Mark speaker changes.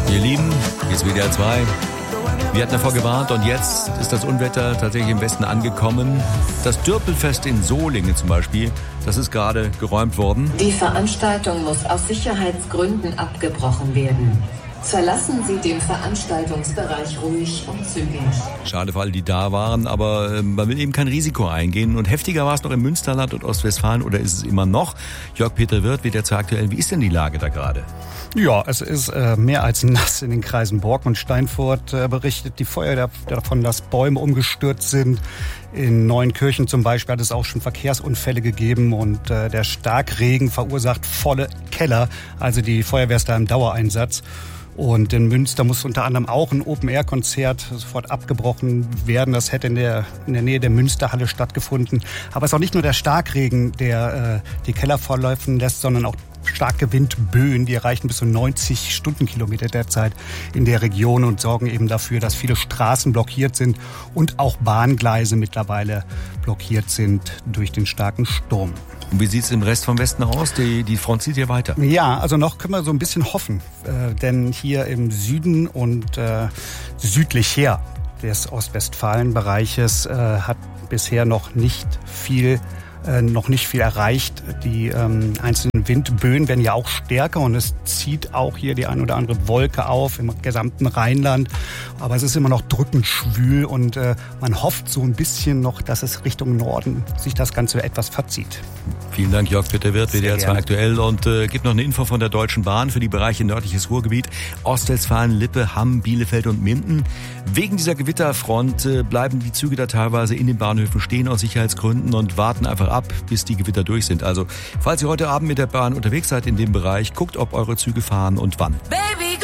Speaker 1: Ihr Lieben, hier ist WDR 2. Wir hatten davor gewarnt und jetzt ist das Unwetter tatsächlich im Westen angekommen. Das Dürpelfest in Solingen zum Beispiel, das ist gerade geräumt worden.
Speaker 2: Die Veranstaltung muss aus Sicherheitsgründen abgebrochen werden. Verlassen Sie den Veranstaltungsbereich ruhig und zügig.
Speaker 1: Schade für alle, die da waren, aber man will eben kein Risiko eingehen. Und heftiger war es noch im Münsterland und Ostwestfalen, oder ist es immer noch? Jörg-Peter Wirth, WDR 2 aktuell. Wie ist denn die Lage da gerade?
Speaker 3: Ja, es ist mehr als nass in den Kreisen Borken und Steinfurt. Berichtet die Feuerwehr davon, dass Bäume umgestürzt sind. In Neuenkirchen zum Beispiel hat es auch schon Verkehrsunfälle gegeben und der Starkregen verursacht volle Keller. Also die Feuerwehr ist da im Dauereinsatz. Und in Münster muss unter anderem auch ein Open-Air-Konzert sofort abgebrochen werden. Das hätte in der Nähe der Münsterhalle stattgefunden. Aber es ist auch nicht nur der Starkregen, der die Keller volllaufen lässt, sondern auch starke Windböen, die erreichen bis zu 90 Stundenkilometer derzeit in der Region und sorgen eben dafür, dass viele Straßen blockiert sind und auch Bahngleise mittlerweile blockiert sind durch den starken Sturm.
Speaker 1: Und wie sieht es im Rest vom Westen aus? Die Front zieht hier weiter.
Speaker 3: Ja, also noch können wir so ein bisschen hoffen, denn hier im Süden und südlich her des Ostwestfalen-Bereiches hat bisher noch nicht viel erreicht. Die einzelnen Windböen werden ja auch stärker und es zieht auch hier die ein oder andere Wolke auf im gesamten Rheinland. Aber es ist immer noch drückend schwül und man hofft so ein bisschen noch, dass es Richtung Norden sich das Ganze etwas verzieht.
Speaker 1: Vielen Dank, Jörg-Peter Wirth, WDR 2 aktuell. Und gibt noch eine Info von der Deutschen Bahn für die Bereiche nördliches Ruhrgebiet, Ostwestfalen, Lippe, Hamm, Bielefeld und Minden. Wegen dieser Gewitterfront bleiben die Züge da teilweise in den Bahnhöfen stehen aus Sicherheitsgründen und warten einfach ab, bis die Gewitter durch sind. Also, falls ihr heute Abend mit der Bahn unterwegs seid in dem Bereich, guckt, ob eure Züge fahren und wann.
Speaker 4: Baby.